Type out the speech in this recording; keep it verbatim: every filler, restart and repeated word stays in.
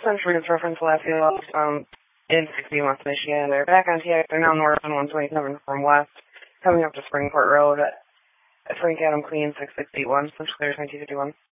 Century is reference last year lost um, in sixty West Michigan. They're back on T X. They're now north on one twenty-seven from west, coming up to Springport Road at Frank Adam Queen six six eight one, Central Clear twenty fifty-one.